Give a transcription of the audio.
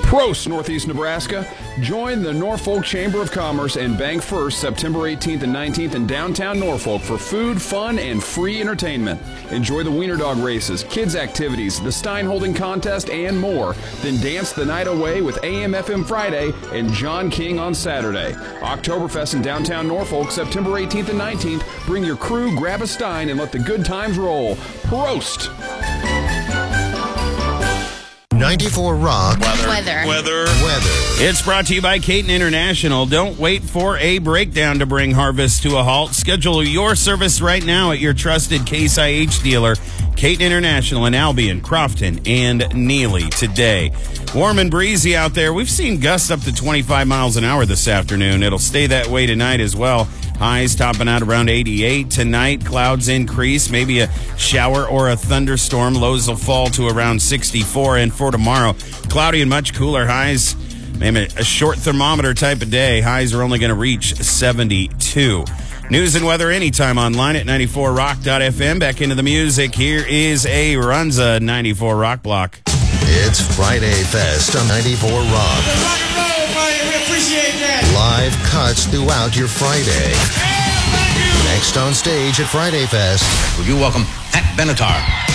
Prost, Northeast Nebraska. Join the Norfolk Chamber of Commerce and Bank First September 18th and 19th in downtown Norfolk for food, fun, and free entertainment. Enjoy the Wiener Dog races, kids' activities, the Stein Holding Contest, and more. Then dance the night away with AM/FM Friday and John King on Saturday. Oktoberfest in downtown Norfolk September 18th and 19th. Bring your crew, grab a Stein, and let the good times roll. Prost! 94 Rock. Weather. It's brought to you by Caton International. Don't wait for a breakdown to bring harvest to a halt. Schedule your service right now at your trusted Case IH dealer, Caton International in Albion, Crofton, and Neely today. Warm and breezy out there. We've seen gusts up to 25 miles an hour this afternoon. It'll stay that way tonight as well. Highs topping out around 88 tonight. Clouds increase, maybe a shower or a thunderstorm. Lows will fall to around 64. And for tomorrow, cloudy and much cooler highs. Maybe a short thermometer type of day. Highs are only going to reach 72. News and weather anytime online at 94rock.fm. Back into the music. Here is a Runza 94 Rock Block. It's Friday Fest on 94 Rock. Rock and roll, buddy. We appreciate that. Live cuts throughout your Friday. Hey, thank you. Next on stage at Friday Fest. Will you welcome Pat Benatar?